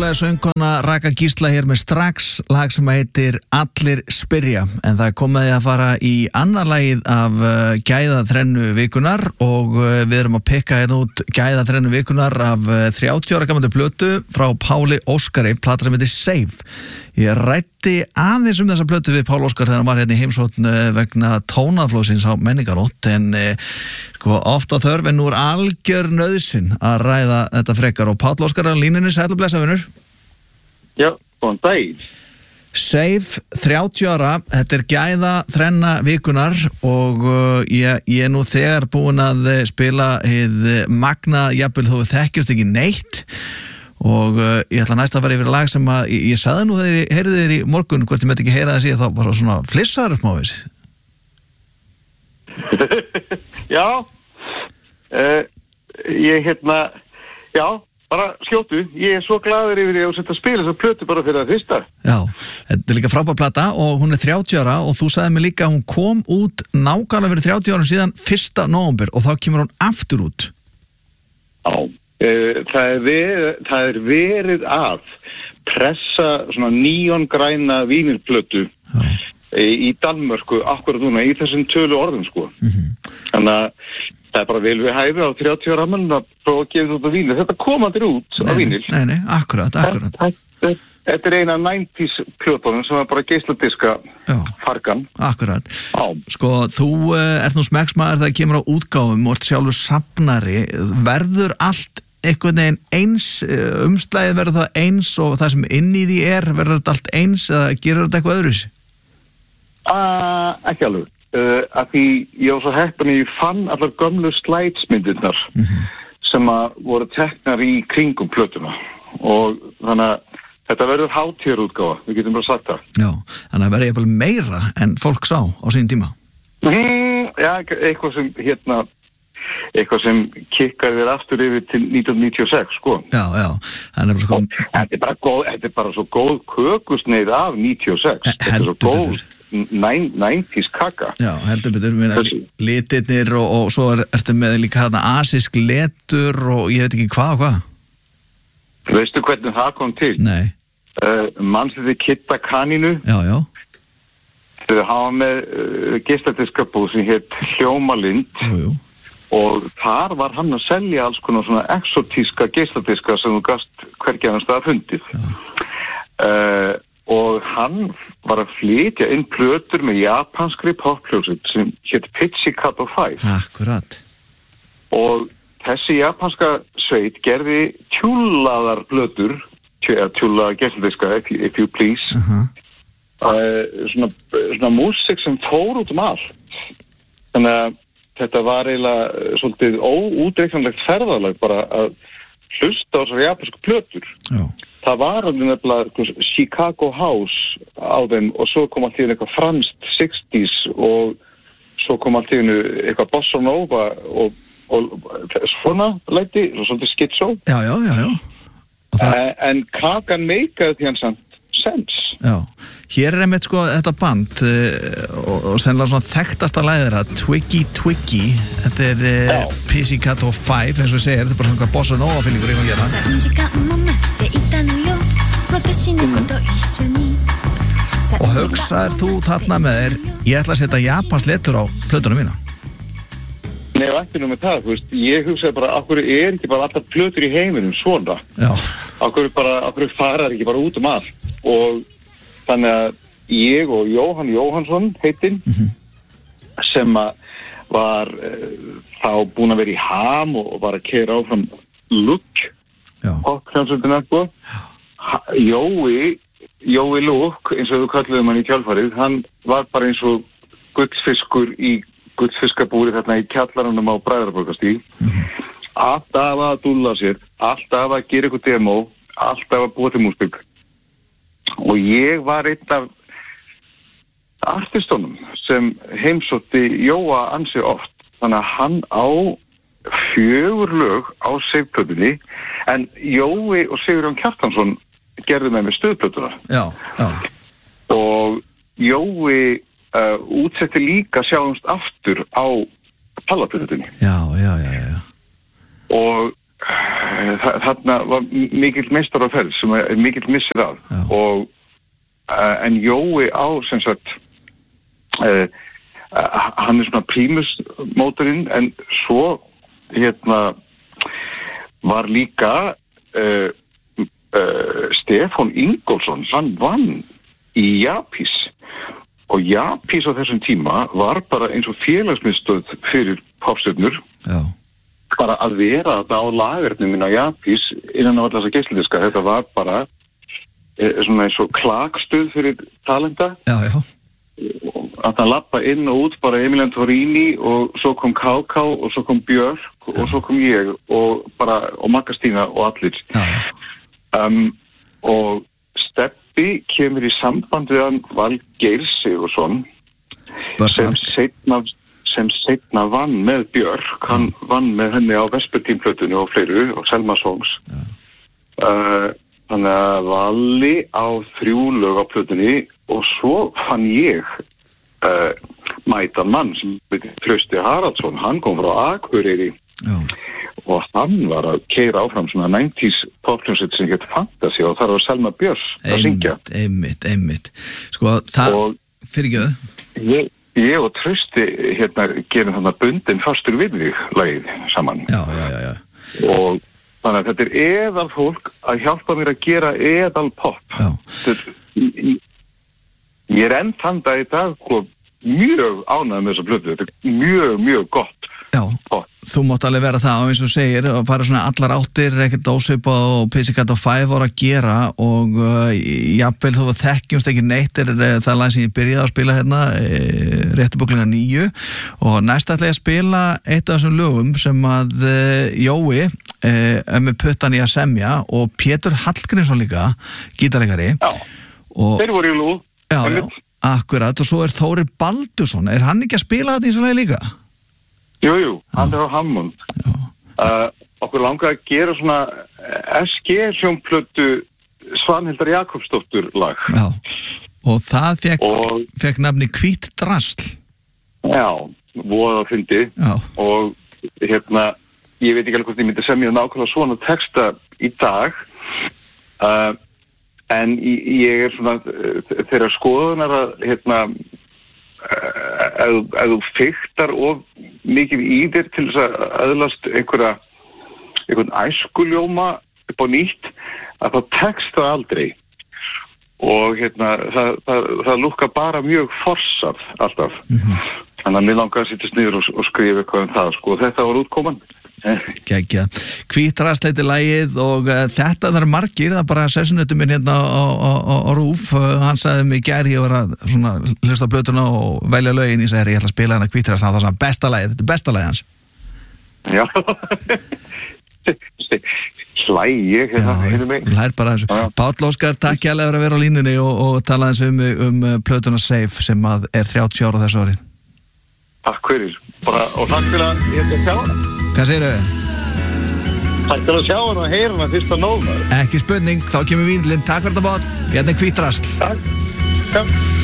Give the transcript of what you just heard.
Sönglega söngkona Raka Gísla hér með strax lag sem heitir Allir spyrja, en það er komið að fara í annar lagið af gæðaþrennu vikunar og við erum að pikka hérna út gæðaþrennu vikunar af 30 ára gamandi plötu frá Páli Óskari, plata sem heitir Save. Ég ræddi aðeins þessa plötu við Pál Óskar þegar hann var hérna í heimsókn vegna tónaflóðsins á menningarótt, en ofta þörf en nú algjör nauðsyn að ræða þetta frekar og Pál Óskar á línunni, sæll og blessa vinur. Já, góðan daginn. Save, 30 ára, þetta er gæðaþrenna vikunar og ég er nú þegar búin að spila hið magna, jafnvel þó við þekkjumst ekki neitt, og ég ætla næst að fara yfir lag sem að ég sagði nú þegar ég heyrði þér í morgun, hvort ég mötti ekki heyra það síðan, þá bara svona flissaður smávís. Já, ég já, bara skjótu, ég er svo glaður yfir því að setja að spila þessa plötu bara fyrir það fyrsta. Já, þetta er líka frábær plata og hún er 30 ára og þú sagði mig líka að hún kom út nákvæmlega fyrir 30 árum síðan 1. nóvember og þá kemur hún aftur út. Já, það er verið að pressa svona neongræna vínilplötu í Danmörku akkurat núna í þessum tölu orðum sko. Þannig að það er bara vel við hæfi á 30 ára mann að prófa að gefa þetta vínil. Þetta kom aldrei út á vínil. Nei, akkurat. Þetta er eina 90s plötunum sem er bara geisladiska fargan. Akkurat. Já. Sko, þú ert nú smekksmaður þegar kemur á útgáfum og ert sjálfur safnari. Verður allt einhvern veginn eins, umslagið verður það eins og það sem inn í því verður þetta allt eins eða gerir þetta eitthvað öðruvísi? Ekki alveg. Að því ég var svo heppinn að ég fann allar gömlu slætsmyndirnar sem að voru teknar í kringum plötuna og þannig að þetta verður hátíðarútgáfa, við getum bara sagt það. Já, þannig að verður ég bara meira en fólk sá á sín tíma. Já, eitthvað sem kikkar þér aftur yfir til 1996, sko. Já, þannig að þetta er bara svo góð kökusneið af 96. Þetta er svo góð 90s kaka. Já, heldur betur, litirnir og svo ertu með líka þarna asísk letur og ég veit ekki hvað og hvað. Veistu hvernig það kom til? Nei. Mannsliði Kitta Kanínu. Já. Þau hafa með geisladiskabúð sem hétt Hljómalind. Jú. Og þar var hann að selja alls konar svona exotíska geisladiska sem þú gast hvergi annars staðar fundið. Og hann var að flytja inn plötur með japanskri poppljósut sem hétt Pizzicato 5. Akkurat. Og þessi japanska sveit gerði tjúllaðar plötur, tjúllaðar geisladiska, if you please. Svona músík sem fór út allt. Þannig að þetta var eiginlega svolítið óútreiknanlegt ferðalag bara að hlusta á þessar japansku plötur. Já. Það var alveg nefnilega Chicago House á þeim og svo kom allt í einu eitthvað franskt 60s og svo kom allt í einu eitthvað bossa nova og svona læti, svolítið skitsó. Já. En kakan meikaði því hann samt sens. Já, hér er einmitt sko þetta band og sennilega svona þekktasta lagið þeirra, Twiggy, þetta er Pizzicato 5, eins og ég segir, þetta er bara svona bossa nova fyllingur í að gera. Og hugsaðir þú þarna með þér, ég ætla að setja japans letur á plötuna mína? Nei, ekki nú með það, þú veist, ég hugsaði bara, af hverju er ekki bara alltaf plötur í heiminum svona? Já. Af hverju faraði ekki bara út allt? Og þannig að ég og Jóhann Jóhannsson heitinn, sem var þá búin að vera í Ham og var að keyra áfram Look, pophljómsveitina, sko. Jói Look, eins og þú kalluðum hann í kjálfarið, hann var bara eins og gullsfiskur í gullsfiskabúri þarna í kjallaranum á Bræðraborgarstíg. Alltaf að dúlla sér, alltaf að gera eitthvað demo, alltaf að búa til músík. Og ég var einn af artistunum sem heimsótti Jóa ansi oft. Þannig að hann á 4 lög á Save-plötunni, en Jói og Sigurjón Kjartansson gerðu með mér stöðplötuna. Já. Og Jói útsetti líka sjáumst aftur á Pallaplötunni. Já. Og þarna var mikill meistar á ferð sem er mikill missir af. Og en Jói á sem sagt hann er svona prímusmótorinn, en svo var líka Stefán Ingólfsson, hann vann í Japís, og Japís á þessum tíma var bara eins og félagsmiðstöð fyrir poppstjörnur. Bara að vera þetta á lagarnum á Japís innan á alltaf þessa geisladiska. Þetta var bara svona eins og klakstuð fyrir talenta. Að hann lappa inn og út, bara Emilian Torrini, og svo kom K.K. og svo kom Björk og svo kom ég og Magga Stína og allir. Og Steppi kemur í samband við hann Valgeir Sigurðsson sem seinna vann með Björk. Hann vann með henni á Vespertínplötunni og fleiru og Selma Songs. Þannig að Valli á 3 lög á plötunni, og svo fann ég mætan mann sem heitir Trausti Haraldsson. Hann kom frá Akureyri og hann var að keyra áfram svona 90s pophljómsveit sem heitir Fantasy, og þar var Selma Björns að syngja. Einmitt. Sko, það fyrirgjöðu. Ég og Trausti gerum þannig bundin fastur við þig lagið saman. Já. Og þannig að þetta er eðal fólk að hjálpa mér að gera eðal pop. Ég er enn þann dag í dag og mjög ánægður með þessa plötu. Þetta er mjög gott. Já, þú mátt alveg vera það, og eins og segir, að fara svona allar áttir, ekkert ósvipa og Pussycat og Five voru að gera, og jafnvel þó að þekkjumst ekki neitt er það lag sem ég byrjaði að spila hérna rétt upp á klukkan 9, og næst ætla ég að spila eitt af þessum lögum sem að Jói með puttan í að semja, og Pétur Hallgrímsson líka, gítarleikari. Þeir voru í lú. Já, akkurat, og svo er Þórir Baldursson, er hann ekki að spila þetta í svona leið líka? Jú, hann er á Hammond. Okkur langar að gera svona SG-hljómplötu Svanhildar Jakobsdóttur lag. Já, og það fekk nafni Hvít drasl. Já, voða fyndi. Og ég veit ekki alveg hvort ég myndi semja nákvæmlega svona texta í dag, en ég er svona þeirra skoðunar að ef þú fiktar of mikið í þér til þess að öðlast einhvern æskuljóma upp á nýtt, að það tekst það aldrei, og það lúkka bara mjög forsað alltaf. Þannig að mér langar að sittast niður og skrifa eitthvað um það, sko. Þetta var útkoman. Gekkja. Hvít drasl heitir lagið, og þetta það eru margir, það er bara sessunautur minn hérna á RÚV, hann sagði mig í gær, ég var að svona hlusta á plötuna og velja lögin, ég sagði ég ætla að spila hérna Hvít drasl, það var svona besta lagið, þetta er besta lagið hans. Já. Hlæg, heyrðu mig. Hlæg bara þessu. Páll Óskar, takk hérlega fyrir að vera á línunni og tala þessu um plötuna Safe sem að er 30 ára þessu ári. Takk fyrir, og takk fyrir að ég ætla að sjá hana. Hvað segir þau? Takk fyrir að sjá hana og heyra hana fyrst að nóg. Ekki spurning, þá kemur vínlinn. Takk fyrir þetta bótt. Hérna er Hvít drasl. Takk.